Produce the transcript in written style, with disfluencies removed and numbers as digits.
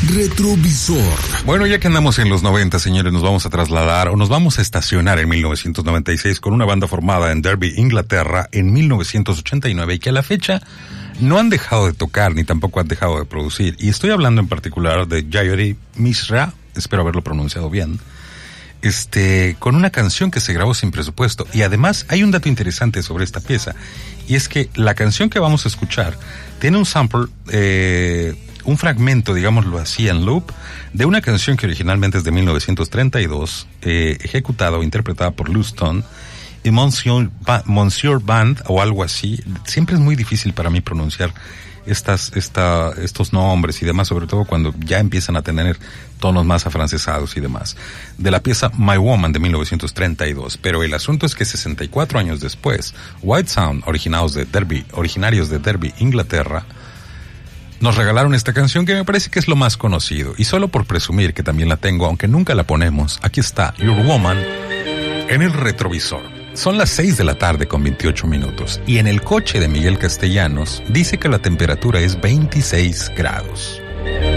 retrovisor. Bueno, ya que andamos en los 90, señores, nos vamos a trasladar o nos vamos a estacionar en 1996 con una banda formada en Derby, Inglaterra, en 1989 y que a la fecha no han dejado de tocar ni tampoco han dejado de producir. Y estoy hablando en particular de Jayoti Mishra, espero haberlo pronunciado bien, con una canción que se grabó sin presupuesto. Y además hay un dato interesante sobre esta pieza, y es que la canción que vamos a escuchar tiene un sample, un fragmento, digámoslo así, en loop, de una canción que originalmente es de 1932, ejecutada o interpretada por Lou Stone y Monsieur Band o algo así. Siempre es muy difícil para mí pronunciar estos nombres y demás, sobre todo cuando ya empiezan a tener tonos más afrancesados y demás, de la pieza My Woman de 1932. Pero el asunto es que 64 años después, White Sound, originarios de Derby, Inglaterra, nos regalaron esta canción que me parece que es lo más conocido. Y solo por presumir que también la tengo, aunque nunca la ponemos, aquí está Your Woman en el retrovisor. Son las 6 de la tarde con 28 minutos y en el coche de Miguel Castellanos dice que la temperatura es 26 grados.